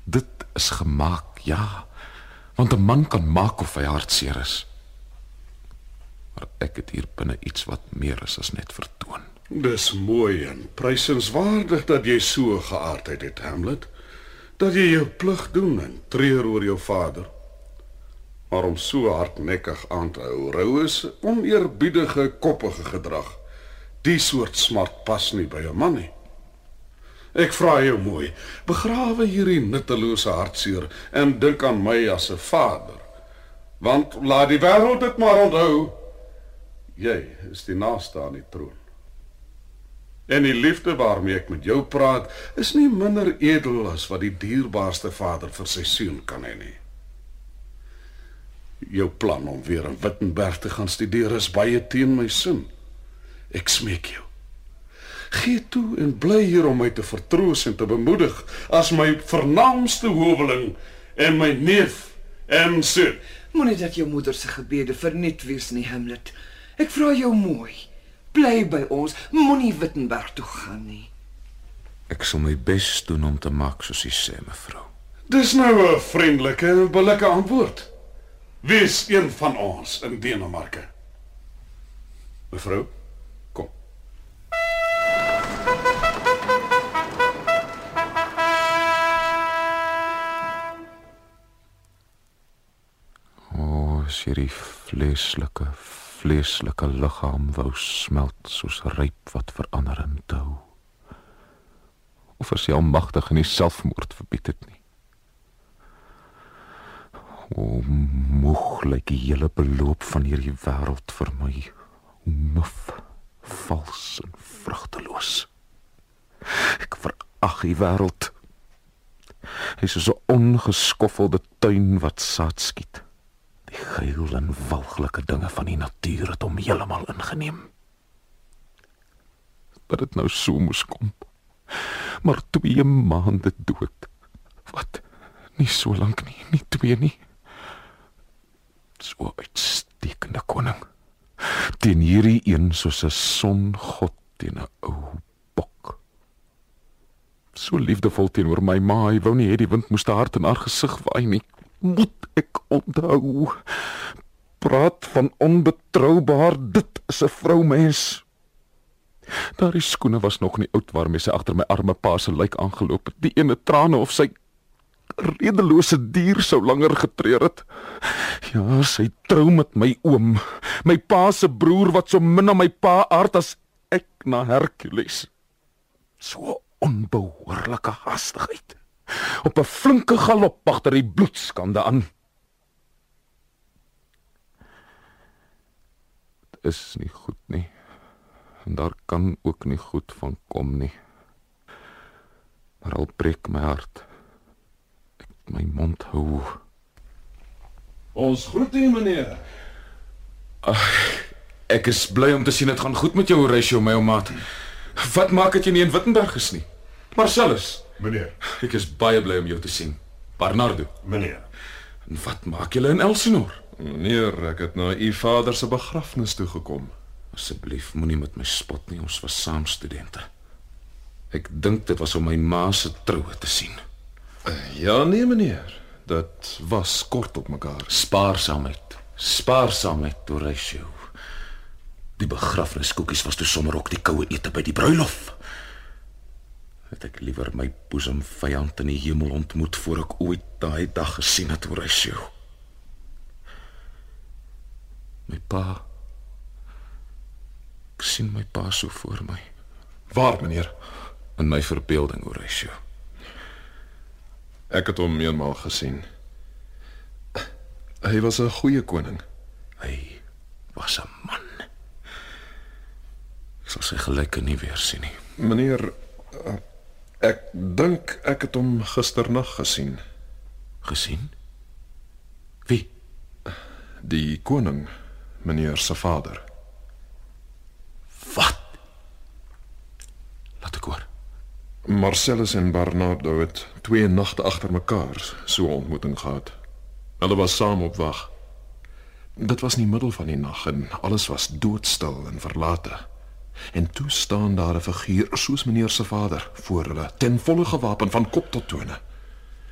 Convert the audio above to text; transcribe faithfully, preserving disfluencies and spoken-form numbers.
Dit is gemaak, ja, want 'n man kan maak of hy hartseer is. Maar ek het hier binne iets wat meer is as net vertoon. Dis mooi en prysenswaardig dat jy so geaardheid het, Hamlet. Dat jy jou plig doen en treur oor jou vader. Maar om so hardnekkig aan te hou, rou is oneerbiedige, koppige gedrag. Die soort smart pas nie by 'n man nie. Ek vra jou mooi, begrawe hierdie nuttelose hartseer en dink aan my as 'n vader. Want laat die wêreld dit maar onthou, jy is die naaste aan die troon. En die liefde waarmee ek met jou praat, is nie minder edel as wat die dierbaarste vader vir sy seun kan hê nie. Jou plan om weer in Wittenberg te gaan studeer is baie teen my sin. Ek smeek jou. Gee toe en bly hier om my te vertroos en te bemoedig as my vernaamste howeling en my neef en seun. Moenie dat jou moeder se gebede verniet wees nie, Hamlet. Ek vra jou mooi. Bly by ons, moenie Wittenberg toe gaan nie. Ek sal my bes doen om te maak soos jy sê, mevrou. Dis nou 'n vriendelike en billike antwoord. Wees een van ons in Denemarke. Mevrou, kom. O, oh, as hierdie vleeslike, vleeslike liggaam wou smelt soos ryp wat verander in dou. Of as jy almagtig in die selfmoord verbied het nie. O, moeg lyk die hele beloop van hierdie wêreld vir my. Muf, vals en vrugteloos. Ek verag die wêreld. Hy is so 'n ongeskoffelde tuin wat saad skiet. Die geil en walglike dinge van die natuur het hom heeltemal ingeneem. Dat dit nou so moes kom. Maar twee maande dood. Wat? Nie so lank nie, nie twee nie. So uitstekende koning. Teen hierdie een soos 'n songod teen 'n ou bok. So liefdevol teenoor my ma, hy wou nie hê die wind moes te hard in haar gesig waai nie. Moet ek onthou. Praat van onbetroubaar, dit is 'n vroumens. Daardie skoene was nog nie oud waarmee sy agter my arme pa se lijk aangeloop het. Die ene trane of sy redelose dier sou langer getreur het. Ja, sy trou met my oom, my pa se broer wat so min aan my pa aard as ek na Hercules. So onbehoorlike hastigheid. Op 'n flinke galop agter die bloedskande aan. Dit is nie goed nie. En daar kan ook nie goed van kom nie. Maar al breek my hart, ek my mond hou. Ons groet u, meneer. Ach, ek is bly om te sien dit gaan goed met jou, Horatio, my ou maat. Wat maak het jy nie in Wittenberg is nie? Marcellus. Meneer. Ek is baie bly om jou te sien. Bernardo. Meneer. En wat maak julle in Elsinore? Meneer, ek het na u vader se begrafnis toe gekom. Asseblief, moenie met my spot nie, ons was saam studente. Ek dink dit was om my ma se troue te sien. Ja, nee meneer, dit was kort op mekaar. Spaarsaamheid, spaarsaamheid, Horatio. Die begrafniskoekies was toe sommer ook die koue ete by die bruilof. Het ek liewer my boesemvyand in die hemel ontmoet voor ek ooit daai dag gesien het, Horatio. My pa, ek sien my pa so voor my. Waar, meneer? In my verbeelding, Horatio. Ek het hom eenmaal gesien. Hy was 'n goeie koning. Hy was 'n man. Ek sal sy gelyke nie weer sien nie. Meneer, ek dink ek het hom gisternag gesien. Gesien? Wie? Die koning, meneer se vader. Wat? Laat ek hoor. Marcellus en Bernardo het twee nagte agter mekaar so 'n ontmoeting gehad. Hulle was saam op wag. Dit was nie middel van die nag en alles was doodstil en verlate. En toe staan daar 'n figuur soos meneer se vader voor hulle, ten volle gewapen van kop tot tone.